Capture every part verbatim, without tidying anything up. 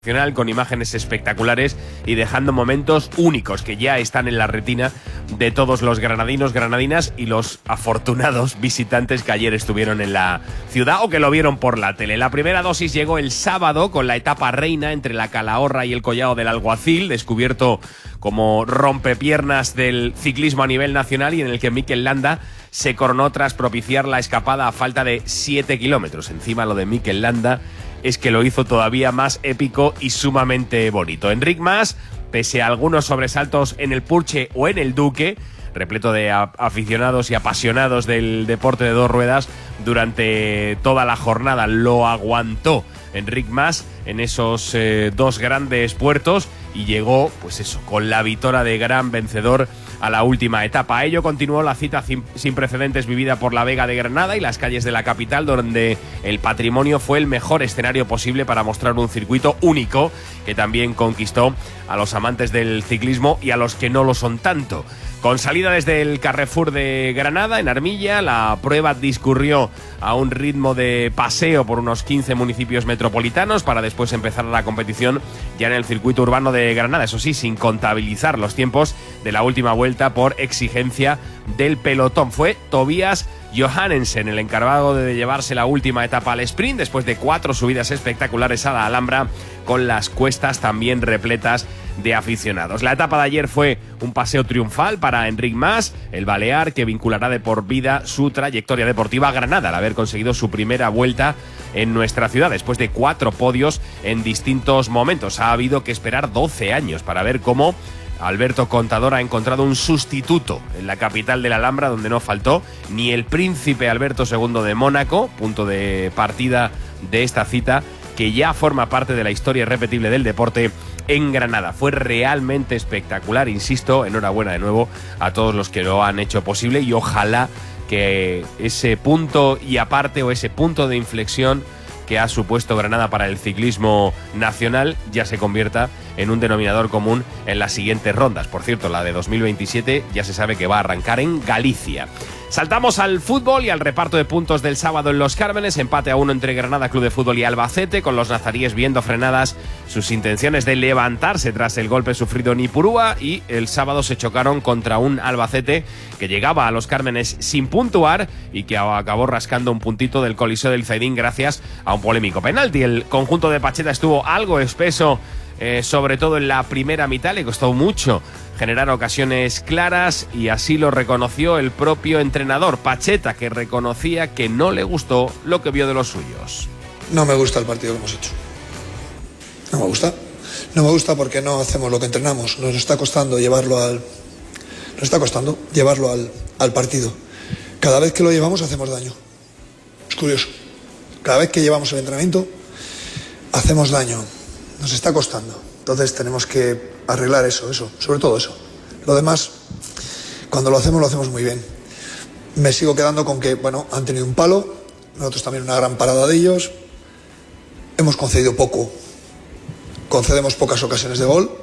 con imágenes espectaculares y dejando momentos únicos que ya están en la retina de todos los granadinos, granadinas y los afortunados visitantes que ayer estuvieron en la ciudad o que lo vieron por la tele. La primera dosis llegó el sábado con la etapa reina entre la Calahorra y el Collao del Alguacil, descubierto como rompepiernas del ciclismo a nivel nacional y en el que Mikel Landa se coronó tras propiciar la escapada a falta de siete kilómetros. Encima lo de Mikel Landa es que lo hizo todavía más épico y sumamente bonito. Enric Mas, pese a algunos sobresaltos en el Purche o en el Duque, repleto de aficionados y apasionados del deporte de dos ruedas, durante toda la jornada lo aguantó Enric Mas en esos eh, dos grandes puertos y llegó, pues eso, con la victoria de gran vencedor a la última etapa. A ello continuó la cita sin precedentes vivida por la Vega de Granada y las calles de la capital, donde el patrimonio fue el mejor escenario posible para mostrar un circuito único que también conquistó a los amantes del ciclismo y a los que no lo son tanto. Con salida desde el Carrefour de Granada, en Armilla, la prueba discurrió a un ritmo de paseo por unos quince municipios metropolitanos para después empezar la competición ya en el circuito urbano de Granada, eso sí, sin contabilizar los tiempos de la última vuelta por exigencia del pelotón. Fue Tobias Johannesen el encargado de llevarse la última etapa al sprint después de cuatro subidas espectaculares a la Alhambra, con las cuestas también repletas de aficionados. La etapa de ayer fue un paseo triunfal para Enric Mas, el balear que vinculará de por vida su trayectoria deportiva a Granada al haber conseguido su primera vuelta en nuestra ciudad después de cuatro podios en distintos momentos. Ha habido que esperar doce años para ver cómo Alberto Contador ha encontrado un sustituto en la capital de la Alhambra, donde no faltó ni el príncipe Alberto segundo de Mónaco, punto de partida de esta cita, que ya forma parte de la historia irrepetible del deporte en Granada. Fue realmente espectacular, insisto, enhorabuena de nuevo a todos los que lo han hecho posible y ojalá que ese punto y aparte o ese punto de inflexión que ha supuesto Granada para el ciclismo nacional ya se convierta en un denominador común en las siguientes rondas. Por cierto, la de dos mil veintisiete ya se sabe que va a arrancar en Galicia. Saltamos al fútbol y al reparto de puntos del sábado en Los Cármenes. Empate a uno entre Granada Club de Fútbol y Albacete, con los nazaríes viendo frenadas sus intenciones de levantarse tras el golpe sufrido en Ipurúa, y el sábado se chocaron contra un Albacete que llegaba a Los Cármenes sin puntuar y que acabó rascando un puntito del Coliseo del Zaidín gracias a un polémico penalti. El conjunto de Pacheta estuvo algo espeso, eh, sobre todo en la primera mitad, le costó mucho generar ocasiones claras y así lo reconoció el propio entrenador Pacheta, que reconocía que no le gustó lo que vio de los suyos. No me gusta el partido que hemos hecho. No me gusta. No me gusta porque no hacemos lo que entrenamos. Nos está costando llevarlo al, nos está costando llevarlo al, al partido. Cada vez que lo llevamos hacemos daño. Es curioso. Cada vez que llevamos el entrenamiento hacemos daño. Nos está costando. Entonces tenemos que arreglar eso, eso, sobre todo eso. Lo demás, cuando lo hacemos, lo hacemos muy bien. Me sigo quedando con que, bueno, han tenido un palo, nosotros también una gran parada de ellos. Hemos concedido poco, concedemos pocas ocasiones de gol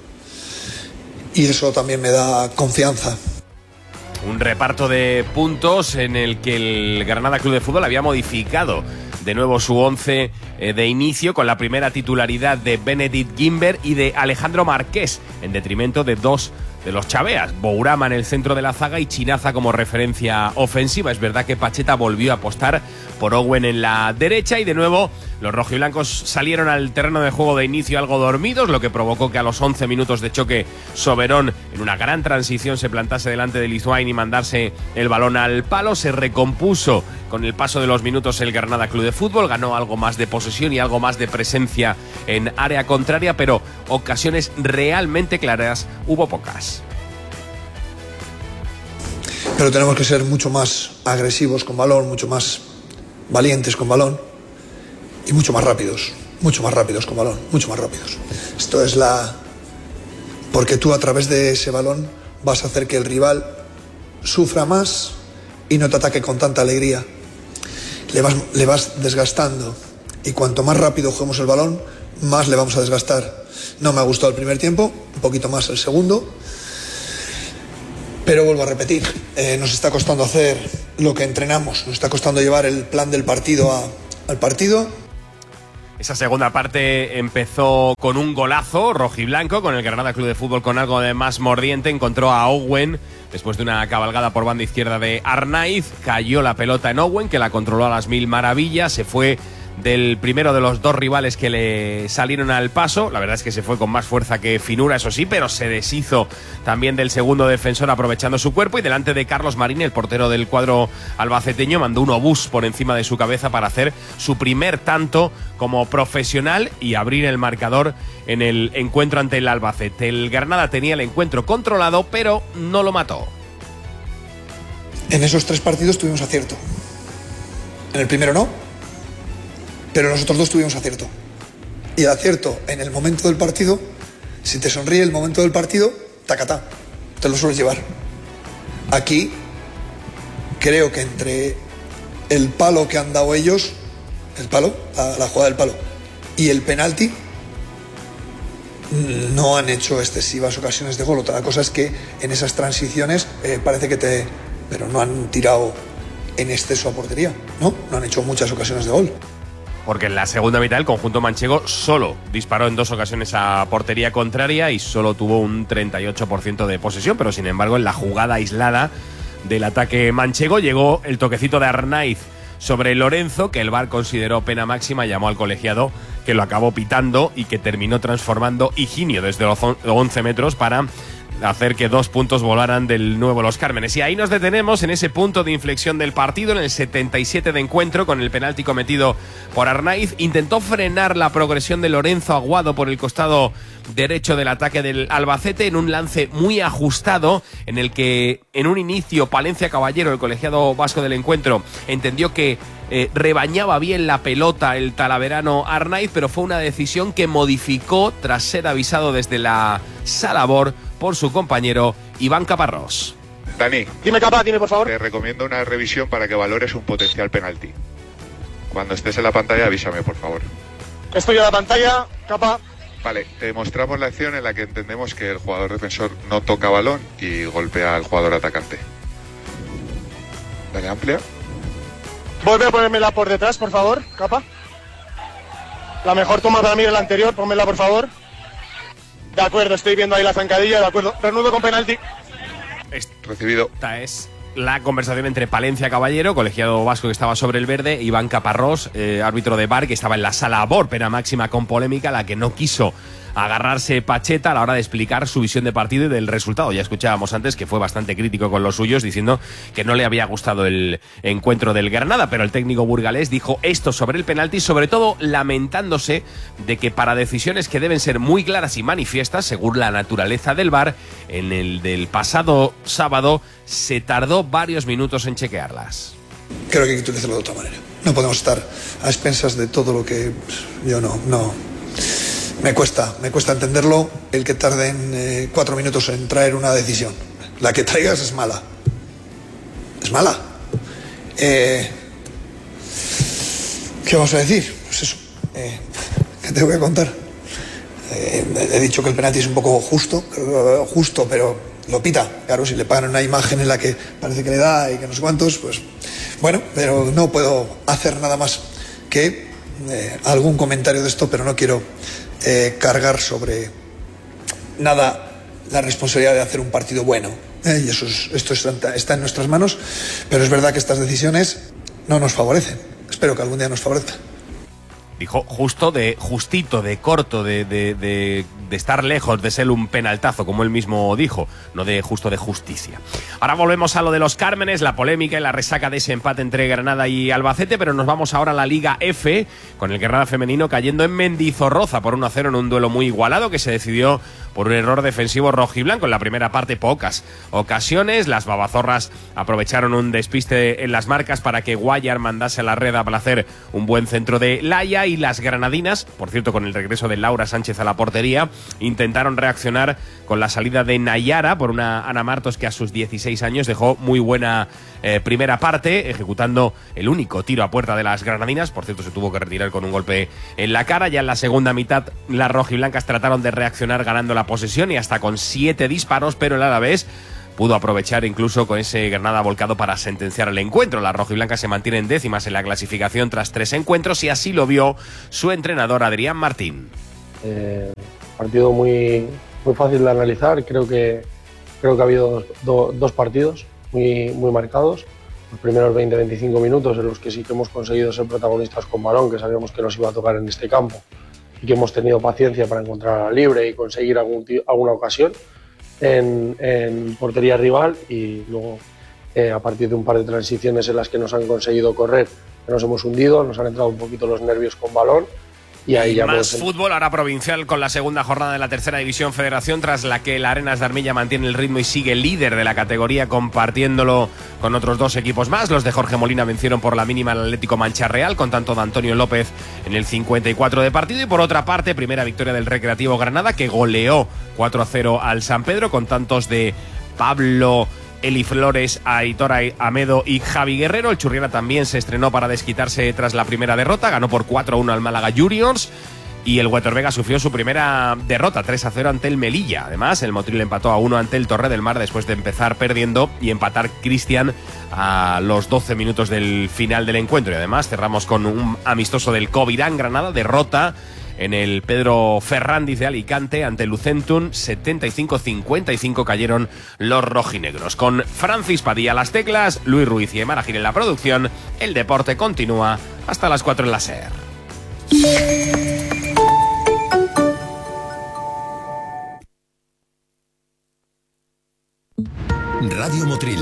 y eso también me da confianza. Un reparto de puntos en el que el Granada Club de Fútbol había modificado de nuevo su once eh, de inicio, con la primera titularidad de Benedict Gimber y de Alejandro Marqués, en detrimento de dos de los chaveas, Bourama en el centro de la zaga y Chinaza como referencia ofensiva. Es verdad que Pacheta volvió a apostar por Owen en la derecha y de nuevo los rojiblancos salieron al terreno de juego de inicio algo dormidos, lo que provocó que a los once minutos de choque Soberón en una gran transición se plantase delante de Lizuain y mandarse el balón al palo. Se recompuso con el paso de los minutos el Granada Club de Fútbol, ganó algo más de posesión y algo más de presencia en área contraria, pero ocasiones realmente claras hubo pocas. Pero tenemos que ser mucho más agresivos con balón, mucho más valientes con balón y mucho más rápidos, mucho más rápidos con balón, mucho más rápidos. Esto es la... porque tú a través de ese balón vas a hacer que el rival sufra más y no te ataque con tanta alegría. Le vas, le vas desgastando y cuanto más rápido juguemos el balón, más le vamos a desgastar. No me ha gustado el primer tiempo, un poquito más el segundo, pero vuelvo a repetir, eh, nos está costando hacer lo que entrenamos, nos está costando llevar el plan del partido a, al partido. Esa segunda parte empezó con un golazo rojiblanco, con el Granada Club de Fútbol con algo de más mordiente. Encontró a Owen después de una cabalgada por banda izquierda de Arnaiz. Cayó la pelota en Owen, que la controló a las mil maravillas. Se fue del primero de los dos rivales que le salieron al paso. La verdad es que se fue con más fuerza que finura, eso sí, pero se deshizo también del segundo defensor aprovechando su cuerpo, y delante de Carlos Marín, el portero del cuadro albaceteño, mandó un obús por encima de su cabeza para hacer su primer tanto como profesional y abrir el marcador en el encuentro ante el Albacete. El Granada tenía el encuentro controlado, pero no lo mató. En esos tres partidos tuvimos acierto. En el primero no, pero nosotros dos tuvimos acierto. Y el acierto en el momento del partido, si te sonríe el momento del partido, tacatá, te lo sueles llevar. Aquí creo que entre el palo que han dado ellos, el palo, la, la jugada del palo, y el penalti, no han hecho excesivas ocasiones de gol. Otra cosa es que en esas transiciones eh, parece que te... pero no han tirado en exceso a portería, ¿no? No han hecho muchas ocasiones de gol. Porque en la segunda mitad el conjunto manchego solo disparó en dos ocasiones a portería contraria y solo tuvo un treinta y ocho por ciento de posesión, pero sin embargo en la jugada aislada del ataque manchego llegó el toquecito de Arnaiz sobre Lorenzo, que el V A R consideró pena máxima, llamó al colegiado, que lo acabó pitando y que terminó transformando Higinio desde los once metros para hacer que dos puntos volaran del nuevo Los Cármenes. Y ahí nos detenemos en ese punto de inflexión del partido, en el setenta y siete de encuentro, con el penalti cometido por Arnaiz. Intentó frenar la progresión de Lorenzo Aguado por el costado derecho del ataque del Albacete en un lance muy ajustado, en el que en un inicio Palencia Caballero, el colegiado vasco del encuentro, entendió que eh, rebañaba bien la pelota el talaverano Arnaiz, pero fue una decisión que modificó tras ser avisado desde la Salabor por su compañero Iván Caparrós. Dani, dime, Capa, dime por favor. Te recomiendo una revisión para que valores un potencial penalti. Cuando estés en la pantalla avísame, por favor. Estoy en la pantalla, Capa. Vale, te mostramos la acción en la que entendemos que el jugador defensor no toca balón y golpea al jugador atacante. Dale, amplia. Vuelve a ponérmela por detrás, por favor, Capa. La mejor toma para mí es la anterior, pónmela por favor. De acuerdo, estoy viendo ahí la zancadilla, de acuerdo. Reanudo con penalti. Recibido. Esta es la conversación entre Palencia Caballero, colegiado vasco que estaba sobre el verde, e Iván Caparrós, eh, árbitro de V A R, que estaba en la sala B O R, pena máxima con polémica, la que no quiso agarrarse Pacheta a la hora de explicar su visión de partido y del resultado. Ya escuchábamos antes que fue bastante crítico con los suyos, diciendo que no le había gustado el encuentro del Granada, pero el técnico burgalés dijo esto sobre el penalti, sobre todo lamentándose de que para decisiones que deben ser muy claras y manifiestas, según la naturaleza del V A R, en el del pasado sábado se tardó varios minutos en chequearlas. Creo que hay que utilizarlo de otra manera. No podemos estar a expensas de todo lo que yo no... no. Me cuesta, me cuesta entenderlo, el que tarden eh, cuatro minutos en traer una decisión. La que traigas es mala. Es mala. Eh, ¿Qué vamos a decir? Pues eso. Eh, ¿Qué te voy a contar? Eh, he dicho que el penalti es un poco justo, justo, pero lo pita. Claro, si le pagan una imagen en la que parece que le da y que no sé cuántos, pues bueno, pero no puedo hacer nada más que eh, algún comentario de esto, pero no quiero Eh, cargar sobre nada la responsabilidad de hacer un partido bueno, eh, y eso es, esto está, está en nuestras manos, pero es verdad que estas decisiones no nos favorecen. Espero que algún día nos favorezcan. Dijo justo de justito, de corto, de, de, de, de estar lejos de ser un penaltazo, como él mismo dijo, no de justo de justicia. Ahora volvemos a lo de los Cármenes, la polémica y la resaca de ese empate entre Granada y Albacete, pero nos vamos ahora a la Liga F, con el Granada femenino cayendo en Mendizorroza por uno a cero en un duelo muy igualado que se decidió por un error defensivo rojiblanco. En la primera parte pocas ocasiones, las babazorras aprovecharon un despiste en las marcas para que Guayar mandase a la red a placer un buen centro de Laia, y las granadinas, por cierto con el regreso de Laura Sánchez a la portería, intentaron reaccionar con la salida de Nayara por una Ana Martos que a sus dieciséis años dejó muy buena eh, primera parte, ejecutando el único tiro a puerta de las granadinas. Por cierto, se tuvo que retirar con un golpe en la cara. Ya en la segunda mitad las rojiblancas trataron de reaccionar ganando la posesión y hasta con siete disparos, pero el Alavés pudo aprovechar incluso con ese Granada volcado para sentenciar el encuentro. Las rojiblancas se mantienen décimas en la clasificación tras tres encuentros y así lo vio su entrenador Adrián Martín. Eh, partido muy, muy fácil de analizar, creo que, creo que ha habido dos, do, dos partidos muy, muy marcados. Los primeros veinte a veinticinco minutos en los que sí que hemos conseguido ser protagonistas con balón, que sabíamos que nos iba a tocar en este campo y que hemos tenido paciencia para encontrar a la libre y conseguir algún, alguna ocasión en, en portería rival, y luego eh, a partir de un par de transiciones en las que nos han conseguido correr, que nos hemos hundido, nos han entrado un poquito los nervios con balón. Y ahí y ya más hemos... fútbol, ahora provincial, con la segunda jornada de la tercera división Federación, tras la que el Arenas de Armilla mantiene el ritmo y sigue líder de la categoría, compartiéndolo con otros dos equipos más. Los de Jorge Molina vencieron por la mínima al Atlético Mancha Real, con tanto de Antonio López en el cincuenta y cuatro de partido. Y por otra parte, primera victoria del Recreativo Granada, que goleó cuatro a cero al San Pedro, con tantos de Pablo Eli Flores, Aitor Amedo y Javi Guerrero. El Churriana también se estrenó para desquitarse tras la primera derrota, ganó por cuatro a uno al Málaga Juniors. Y el Huetor Vega sufrió su primera derrota, tres a cero ante el Melilla. Además, el Motril empató a uno ante el Torre del Mar después de empezar perdiendo y empatar Cristian a los doce minutos del final del encuentro. Y además cerramos con un amistoso del Covirán Granada, derrota en el Pedro Ferrandiz de Alicante ante el Lucentum, setenta y cinco a cincuenta y cinco cayeron los rojinegros. Con Francis Padilla las teclas, Luis Ruiz y Emara Gil en la producción, el deporte continúa hasta las cuatro en la SER. Radio Motril.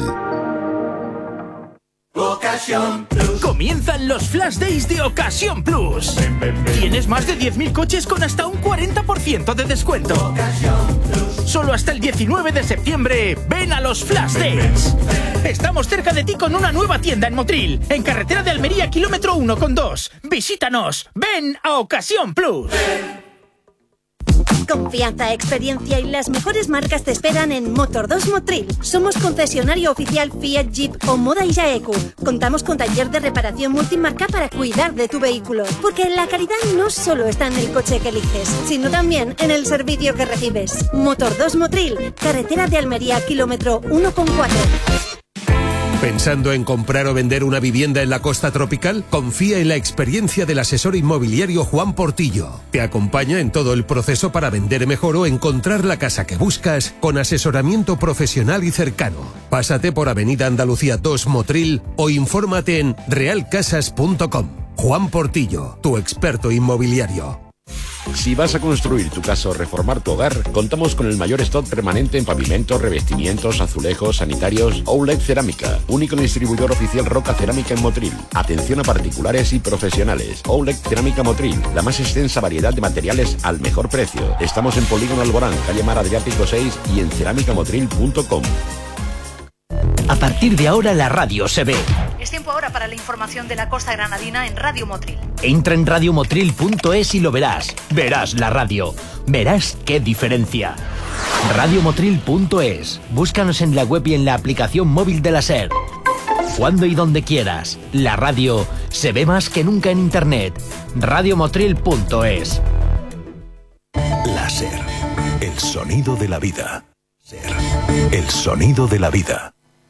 Ocasión Plus. Comienzan los Flash Days de Ocasión Plus. Ven, ven, ven. Tienes más de diez mil coches con hasta un cuarenta por ciento de descuento. Ocasión Plus. Solo hasta el diecinueve de septiembre. Ven a los Flash Days. Ven, ven. Estamos cerca de ti con una nueva tienda en Motril, en carretera de Almería, kilómetro uno con dos. Visítanos. Ven a Ocasión Plus. Ven. Confianza, experiencia y las mejores marcas te esperan en Motor dos Motril. Somos concesionario oficial Fiat, Jeep o Moda y Jaeku. Contamos con taller de reparación multimarca para cuidar de tu vehículo. Porque la calidad no solo está en el coche que eliges, sino también en el servicio que recibes. Motor dos Motril, carretera de Almería, kilómetro uno con cuatro. ¿Pensando en comprar o vender una vivienda en la costa tropical? Confía en la experiencia del asesor inmobiliario Juan Portillo. Te acompaña en todo el proceso para vender mejor o encontrar la casa que buscas con asesoramiento profesional y cercano. Pásate por Avenida Andalucía dos Motril o infórmate en real casas punto com. Juan Portillo, tu experto inmobiliario. Si vas a construir tu casa o reformar tu hogar, contamos con el mayor stock permanente en pavimentos, revestimientos, azulejos, sanitarios. Outlet Cerámica, único distribuidor oficial Roca Cerámica en Motril. Atención a particulares y profesionales. Outlet Cerámica Motril, la más extensa variedad de materiales al mejor precio. Estamos en Polígono Alborán, calle Mar Adriático seis y en cerámica motril punto com. A partir de ahora la radio se ve. Es tiempo ahora para la información de la costa granadina en Radio Motril. Entra en radio motril punto es y lo verás. Verás la radio. Verás qué diferencia. radio motril punto es. Búscanos en la web y en la aplicación móvil de la SER. Cuando y donde quieras. La radio se ve más que nunca en internet. radio motril punto es. La SER. El sonido de la vida. SER. El sonido de la vida.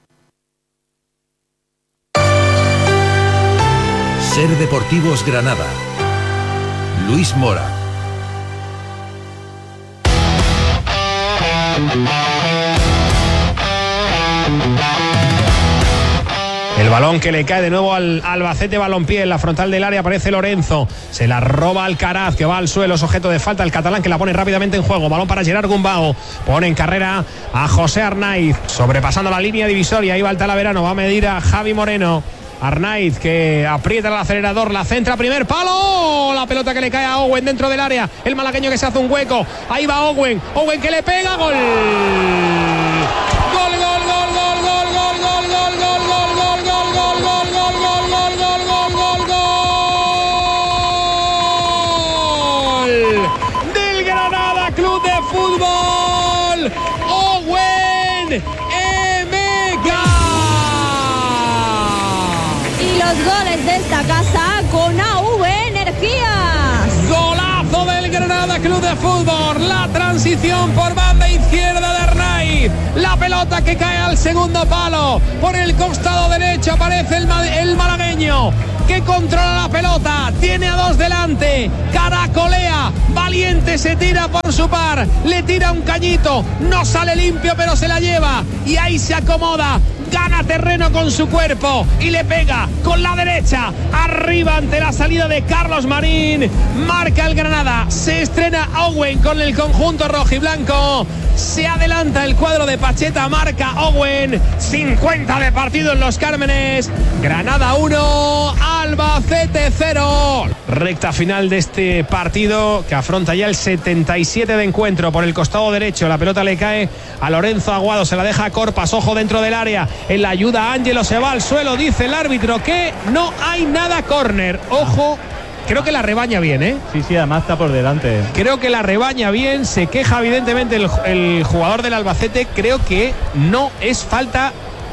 SER Deportivos Granada. Luis Mora. El balón que le cae de nuevo al Albacete Balompié en la frontal del área, aparece Lorenzo, se la roba Alcaraz, que va al suelo, es objeto de falta, el catalán que la pone rápidamente en juego, balón para Gerard Gumbao, pone en carrera a José Arnaiz, sobrepasando la línea divisoria, ahí va el Talaverano, va a medir a Javi Moreno. Arnaiz que aprieta el acelerador, la centra, primer palo, la pelota que le cae a Owen dentro del área, el malagueño que se hace un hueco, ahí va Owen, Owen que le pega, gol. Gol, gol, gol, gol, gol, gol, gol, gol, gol, gol, gol, gol, gol, gol, gol, gol, gol, gol, gol, gol del Granada Club de Fútbol, Owen Los goles de esta casa con A V Energías. Golazo del Granada Club de Fútbol. La transición por banda izquierda de Arnaiz. La pelota que cae al segundo palo. Por el costado derecho aparece el, el malagueño, que controla la pelota, tiene a dos delante, caracolea, Valiente se tira por su par, le tira un cañito, no sale limpio pero se la lleva y ahí se acomoda, gana terreno con su cuerpo y le pega con la derecha, arriba ante la salida de Carlos Marín, marca el Granada, se estrena Owen con el conjunto rojiblanco, se adelanta el cuadro de Pacheta, marca Owen, cincuenta de partido en Los Cármenes, Granada uno, Albacete cero. Recta final de este partido que afronta ya el setenta y siete de encuentro. Por el costado derecho la pelota le cae a Lorenzo Aguado, se la deja a Corpas, ojo dentro del área, en la ayuda a Ángelo, se va al suelo, dice el árbitro que no hay nada, córner, ojo. Creo que la rebaña bien, ¿eh? Sí, sí, además está por delante. Creo que la rebaña bien, se queja evidentemente el, el jugador del Albacete, creo que no es falta,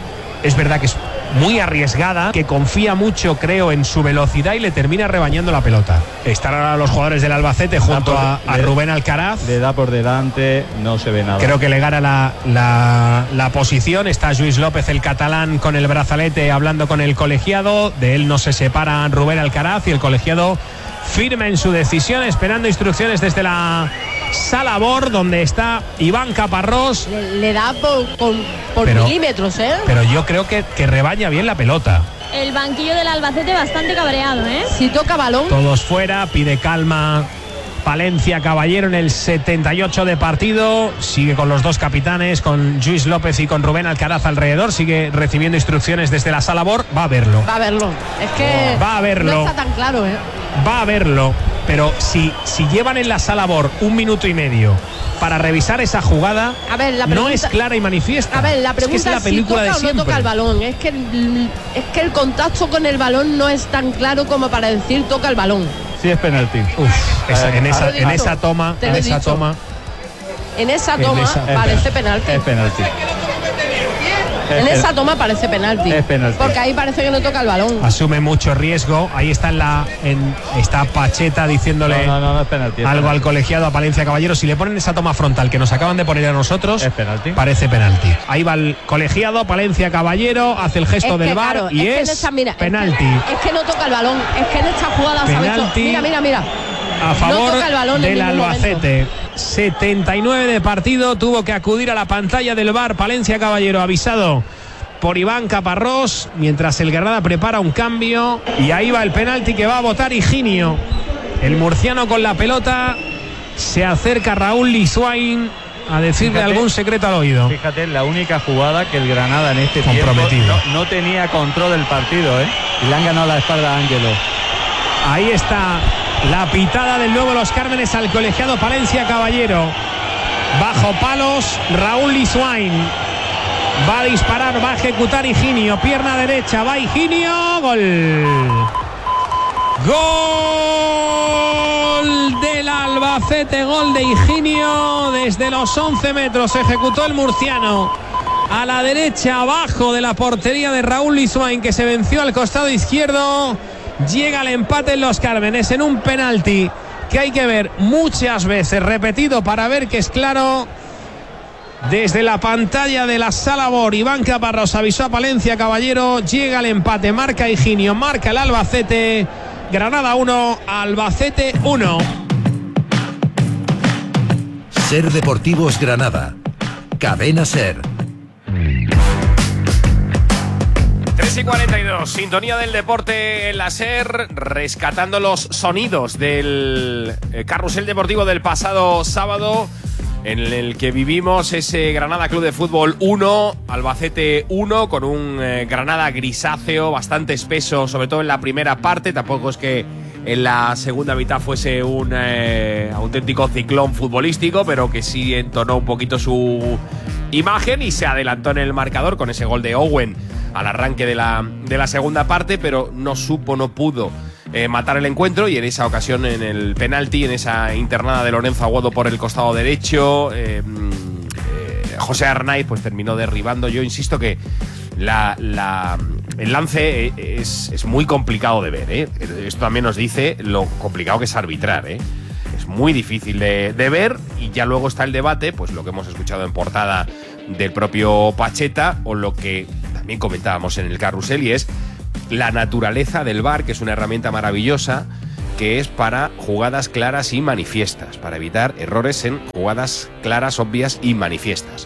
es verdad que es muy arriesgada, que confía mucho, creo, en su velocidad y le termina rebañando la pelota. Están ahora los jugadores del Albacete junto a, a Rubén Alcaraz. Le da por delante, no se ve nada. Creo que le gana la, la, la posición. Está Lluís López, el catalán, con el brazalete hablando con el colegiado. De él no se separa Rubén Alcaraz y el colegiado firme en su decisión, esperando instrucciones desde la sala B O R, donde está Iván Caparrós. Le, le da por, por, por pero, milímetros, ¿eh? Pero yo creo que, que rebaña bien la pelota. El banquillo del Albacete bastante cabreado, ¿eh? Si toca balón. Todos fuera, pide calma Palencia Caballero en el setenta y ocho de partido. Sigue con los dos capitanes, con Lluís López y con Rubén Alcaraz alrededor. Sigue recibiendo instrucciones desde la sala B O R. Va a verlo. Va a verlo. Es que va a verlo. No está tan claro, ¿eh? Va a verlo. Pero si, si llevan en la sala B O R un minuto y medio para revisar esa jugada, a ver, la pregunta, no es clara y manifiesta. A ver, la pregunta es, que es la película si toca de siempre. o no toca el balón. Es que, el, es que el contacto con el balón no es tan claro como para decir toca el balón. Sí, es penalti. Uf, esa, en, esa, en esa toma, en esa dicho. toma. En esa toma en esa, parece penalti. Es penalti. En esa toma parece penalti. Es penalti. Porque ahí parece que no toca el balón. Asume mucho riesgo. Ahí está en la en, está Pacheta diciéndole no, no, no, es penalti, es algo penalti. al colegiado, a Palencia Caballero. Si le ponen esa toma frontal que nos acaban de poner a nosotros, es penalti. Parece penalti. Ahí va el colegiado, Palencia Caballero, hace el gesto es del que, V A R claro, y es, es, esa, mira, penalti. Es que, es que no toca el balón. Es que en esta jugada se ha hecho. Mira, mira, mira. A favor no toca el balón del en Albacete. Momento. setenta y nueve de partido. Tuvo que acudir a la pantalla del V A R Palencia Caballero, avisado por Iván Caparrós, mientras el Granada prepara un cambio. Y ahí va el penalti que va a votar Higinio. El murciano con la pelota. Se acerca Raúl Lisuain a decirle fíjate, algún secreto al oído. Fíjate, la única jugada que el Granada en este tiempo no, no tenía control del partido, ¿eh? Y le han ganado la espalda a Ángelo. Ahí está la pitada del nuevo Los Cármenes al colegiado Palencia Caballero. Bajo palos, Raúl Lisuain. Va a disparar, va a ejecutar Higinio. Pierna derecha, va Higinio. Gol. Gol del Albacete, gol de Higinio. Desde los once metros ejecutó el murciano. A la derecha, abajo de la portería de Raúl Lisuain, que se venció al costado izquierdo. Llega el empate en Los Cármenes en un penalti que hay que ver muchas veces repetido para ver que es claro. Desde la pantalla de la sala B O R, Iván Caparrós avisó a Palencia Caballero. Llega el empate, marca Higinio, marca el Albacete. Granada uno, Albacete uno. Ser Deportivos Granada. Cadena Ser. tres y cuarenta y dos, sintonía del deporte en la SER, rescatando los sonidos del carrusel deportivo del pasado sábado, en el que vivimos ese Granada Club de Fútbol uno, Albacete uno, con un eh, Granada grisáceo, bastante espeso, sobre todo en la primera parte. Tampoco es que en la segunda mitad fuese un eh, auténtico ciclón futbolístico, pero que sí entonó un poquito su imagen y se adelantó en el marcador con ese gol de Owen al arranque de la, de la segunda parte, pero no supo, no pudo eh, matar el encuentro, y en esa ocasión en el penalti, en esa internada de Lorenzo Aguado por el costado derecho, eh, eh, José Arnaiz pues terminó derribando. Yo insisto que la, la, el lance es, es muy complicado de ver, ¿eh? Esto también nos dice lo complicado que es arbitrar, ¿eh? Es muy difícil de, de ver, y ya luego está el debate, pues lo que hemos escuchado en portada del propio Pacheta, o lo que también comentábamos en el carrusel, y es la naturaleza del V A R, que es una herramienta maravillosa, que es para jugadas claras y manifiestas, para evitar errores en jugadas claras, obvias y manifiestas.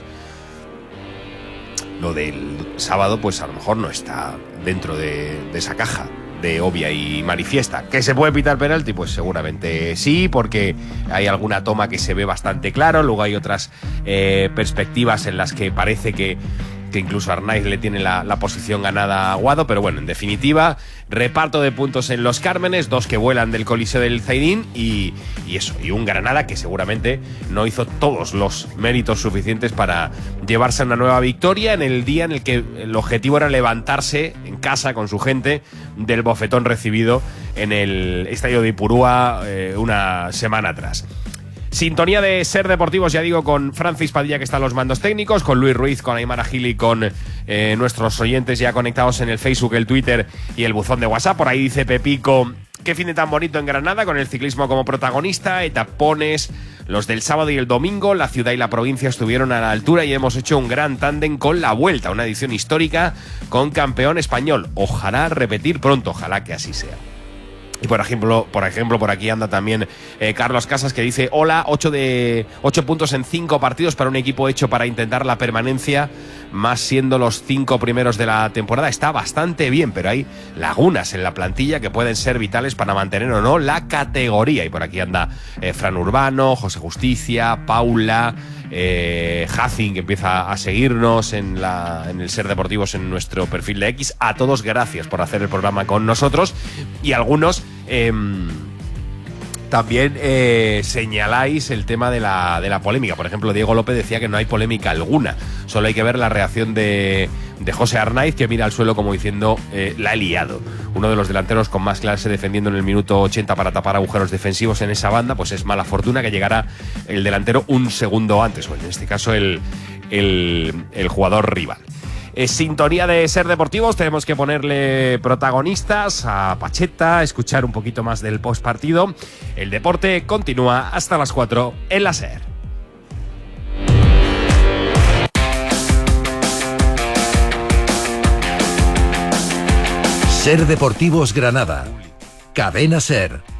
Lo del sábado, pues a lo mejor no está dentro de, de esa caja de obvia y manifiesta. ¿Que se puede pitar penalti? Pues seguramente sí, porque hay alguna toma que se ve bastante claro, luego hay otras eh, perspectivas en las que parece que, que incluso Arnaiz le tiene la, la posición ganada a Guado, pero bueno, en definitiva, reparto de puntos en los Cármenes, dos que vuelan del Coliseo del Zaidín y, y eso, y un Granada que seguramente no hizo todos los méritos suficientes para llevarse una nueva victoria en el día en el que el objetivo era levantarse en casa con su gente del bofetón recibido en el estadio de Ipurúa eh, una semana atrás. Sintonía de Ser Deportivos, ya digo, con Francis Padilla, que está en los mandos técnicos, con Luis Ruiz, con Aymar Gil y con eh, nuestros oyentes ya conectados en el Facebook, el Twitter y el buzón de WhatsApp. Por ahí dice Pepico: qué fin de tan bonito en Granada, con el ciclismo como protagonista, etapones, los del sábado y el domingo, la ciudad y la provincia estuvieron a la altura y hemos hecho un gran tándem con la Vuelta, una edición histórica con campeón español. Ojalá repetir pronto, ojalá que así sea. Y por ejemplo, por ejemplo, por aquí anda también eh, Carlos Casas, que dice: hola, ocho de ocho puntos en cinco partidos para un equipo hecho para intentar la permanencia, más siendo los cinco primeros de la temporada. Está bastante bien, pero hay lagunas en la plantilla que pueden ser vitales para mantener o no la categoría. Y por aquí anda eh, Fran Urbano, José Justicia, Paula, eh, Hacing, que empieza a seguirnos en, la, en el Ser Deportivos en nuestro perfil de X. A todos gracias por hacer el programa con nosotros, y algunos Eh, también eh, señaláis el tema de la, de la polémica. Por ejemplo, Diego López decía que no hay polémica alguna, solo hay que ver la reacción de, de José Arnaiz, que mira al suelo como diciendo eh, la he liado. Uno de los delanteros con más clase defendiendo en el minuto ochenta para tapar agujeros defensivos en esa banda, pues es mala fortuna que llegará el delantero un segundo antes, o en este caso el, el, el jugador rival. Es sintonía de Ser Deportivos, tenemos que ponerle protagonistas a Pacheta, escuchar un poquito más del postpartido. El deporte continúa hasta las cuatro en la Ser. Ser Deportivos Granada. Cadena Ser.